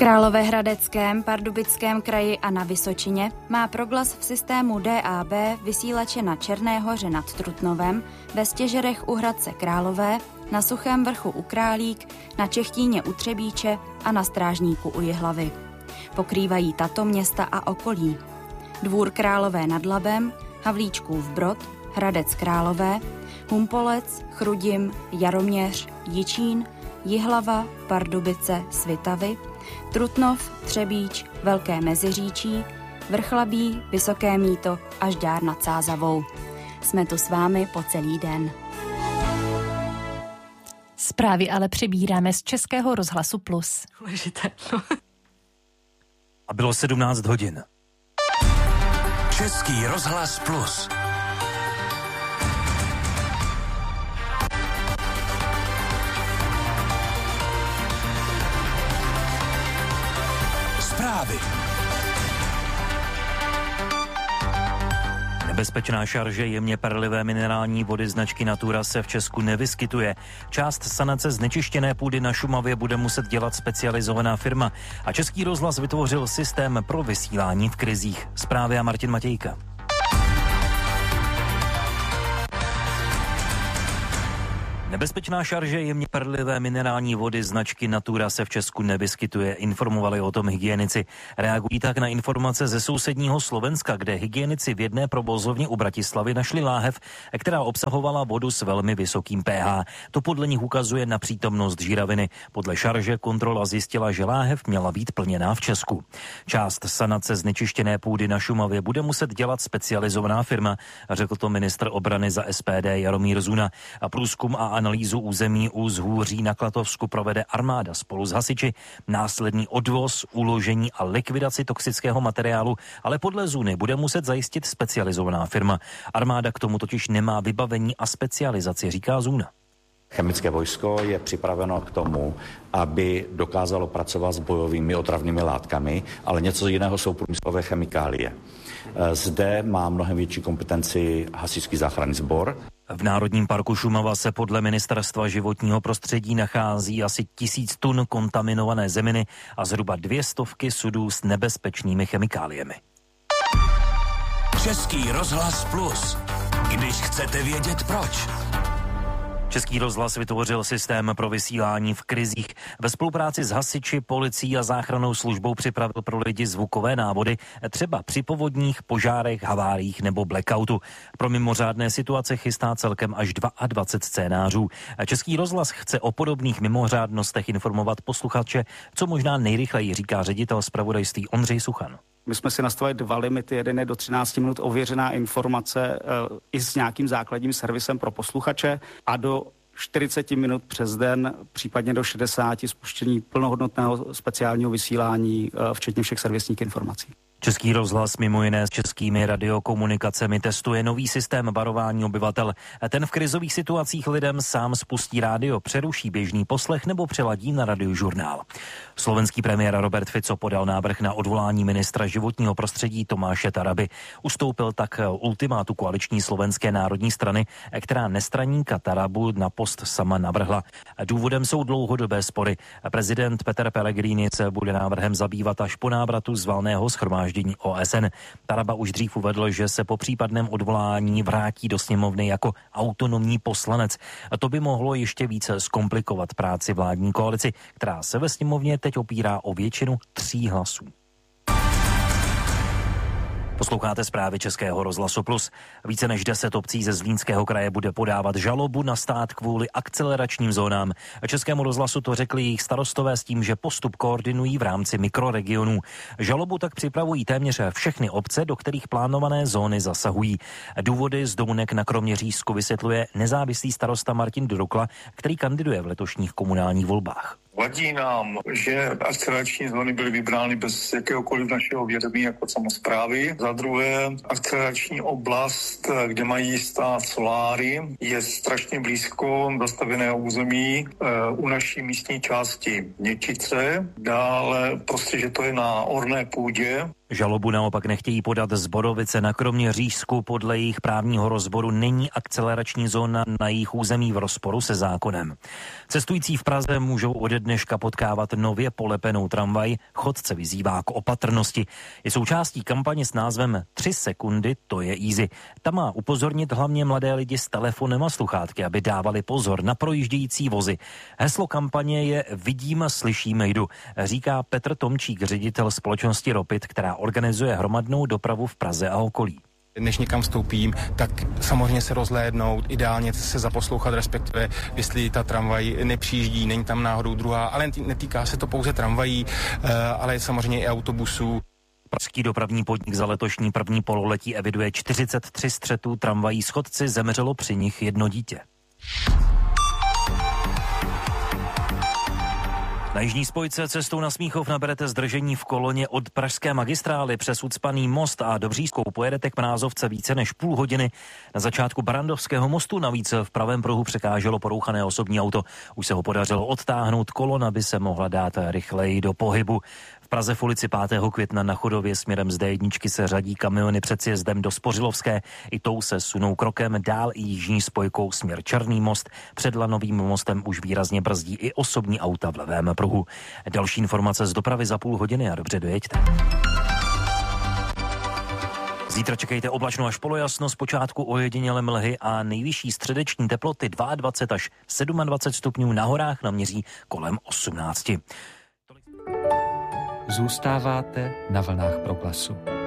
Královéhradeckém, Pardubickém kraji a na Vysočině má proglas v systému DAB vysílače na Černé Hoře nad Trutnovem, ve Stěžerech u Hradce Králové, na Suchém vrchu u Králík, na Čechtíně u Třebíče a na Strážníku u Jihlavy. Pokrývají tato města a okolí: Dvůr Králové nad Labem, Havlíčkův Brod, Hradec Králové, Humpolec, Chrudim, Jaroměř, Jičín, Jihlava, Pardubice, Svitavy, Trutnov, Třebíč, Velké Meziříčí, Vrchlabí, Vysoké Mýto a Žďár nad Sázavou. Jsme tu s vámi po celý den. Zprávy ale přebíráme z Českého rozhlasu Plus. A bylo 17 hodin. Český rozhlas Plus. Zprávy. Nebezpečná šarže jemně perlivé minerální vody značky Natura se v Česku nevyskytuje. Část sanace znečištěné půdy na Šumavě bude muset dělat specializovaná firma. A Český rozhlas vytvořil systém pro vysílání v krizích. Zprávy a Martin Matějka. Nebezpečná šarže jemně perlivé minerální vody značky Natura se v Česku nevyskytuje, informovali o tom hygienici. Reagují tak na informace ze sousedního Slovenska, kde hygienici v jedné provozovně u Bratislavy našli láhev, která obsahovala vodu s velmi vysokým pH. To podle nich ukazuje na přítomnost žíraviny. Podle šarže kontrola zjistila, že láhev měla být plněná v Česku. Část sanace znečištěné půdy na Šumavě bude muset dělat specializovaná firma, řekl to ministr obrany za SPD Jaromír Zuna. A průzkum a analýzu území u Zhůří na Klatovsku provede armáda spolu s hasiči. Následný odvoz, uložení a likvidaci toxického materiálu ale podle Zuny bude muset zajistit specializovaná firma. Armáda k tomu totiž nemá vybavení a specializaci, říká Zuna. Chemické vojsko je připraveno k tomu, aby dokázalo pracovat s bojovými otravnými látkami, ale něco jiného jsou průmyslové chemikálie. Zde má mnohem větší kompetenci hasičský záchranný sbor. V Národním parku Šumava se podle Ministerstva životního prostředí nachází asi 1000 tun kontaminované zeminy a zhruba 200 sudů s nebezpečnými chemikáliemi. Český rozhlas Plus. Když chcete vědět proč. Český rozhlas vytvořil systém pro vysílání v krizích. Ve spolupráci s hasiči, policií a záchrannou službou připravil pro lidi zvukové návody, třeba při povodních, požárech, haváriích nebo blackoutu. Pro mimořádné situace chystá celkem až 22 scénářů. Český rozhlas chce o podobných mimořádnostech informovat posluchače, co možná nejrychleji, říká ředitel zpravodajství Ondřej Suchan. My jsme si nastavili 2 limity, jeden je do 13 minut ověřená informace i s nějakým základním servisem pro posluchače a do 40 minut přes den, případně do 60 spuštění plnohodnotného speciálního vysílání, včetně všech servisních informací. Český rozhlas mimo jiné s českými radiokomunikacemi testuje nový systém varování obyvatel. Ten v krizových situacích lidem sám spustí rádio, přeruší běžný poslech nebo přeladí na radiožurnál. Slovenský premiér Robert Fico podal návrh na odvolání ministra životního prostředí Tomáše Taraby. Ustoupil tak ultimátu koaliční Slovenské národní strany, která nestraníka Tarabu na post sama navrhla. Důvodem jsou dlouhodobé spory. Prezident Peter Pellegrini se bude návrhem zabývat až po návratu z valného shromáždění OSN. Taraba už dřív uvedl, že se po případném odvolání vrátí do sněmovny jako autonomní poslanec. A to by mohlo ještě více zkomplikovat práci vládní koalici, která se ve sněmovně teď opírá o většinu 3 hlasů. Posloucháte zprávy Českého rozhlasu Plus. Více než 10 obcí ze Zlínského kraje bude podávat žalobu na stát kvůli akceleračním zónám. Českému rozhlasu to řekli jejich starostové s tím, že postup koordinují v rámci mikroregionů. Žalobu tak připravují téměř všechny obce, do kterých plánované zóny zasahují. Důvody z Dounek na Kroměřížsku vysvětluje nezávislý starosta Martin Durukla, který kandiduje v letošních komunálních volbách. Vadí nám, že akcelerační zóny byly vybrány bez jakéhokoliv našeho vědomí jako samosprávy. Za druhé, akcelerační oblast, kde mají stát soláry, je strašně blízko zastavěného území u naší místní části Něčice. Dále prostě, že to je na orné půdě. Žalobu naopak nechtějí podat z Borovice na Kroměřížsku. Podle jejich právního rozboru není akcelerační zóna na jejich území v rozporu se zákonem. Cestující v Praze můžou ode dneška potkávat nově polepenou tramvaj. Chodce vyzývá k opatrnosti. Je součástí kampaně s názvem 3 sekundy, to je easy. Ta má upozornit hlavně mladé lidi s telefonem a sluchátky, aby dávali pozor na projíždějící vozy. Heslo kampaně je Vidím, slyším, jdu, říká Petr Tomčík, ředitel společnosti Ropit, která organizuje hromadnou dopravu v Praze a okolí. Než někam vstoupím, tak samozřejmě se rozhlédnout, ideálně se zaposlouchat, respektive jestli ta tramvaj nepřijíždí, není tam náhodou druhá, ale netýká se to pouze tramvají, ale samozřejmě i autobusů. Pražský dopravní podnik za letošní první pololetí eviduje 43 střetů tramvají s chodci, zemřelo při nich 1 dítě. Na jižní spojce cestou na Smíchov naberete zdržení v koloně od pražské magistrály přes ucpaný most a Dobřížskou pojedete k Mrázovce více než půl hodiny. Na začátku Barandovského mostu navíc v pravém pruhu překáželo porouchané osobní auto. Už se ho podařilo odtáhnout, kolona by se mohla dát rychleji do pohybu. V Praze v ulici 5. května na Chodově směrem z D1 se řadí kamiony před sjezdem do Spořilovské. I tou se sunou krokem dál i jižní spojkou směr Černý most. Před Lanovým mostem už výrazně brzdí i osobní auta v levém pruhu. Další informace z dopravy za půl hodiny a dobře dojeďte. Zítra čekejte oblačno až polojasno, zpočátku ojedinělé mlhy a nejvyšší středeční teploty 22 až 27 stupňů, na horách naměří kolem 18. Zůstáváte na vlnách Proglasu.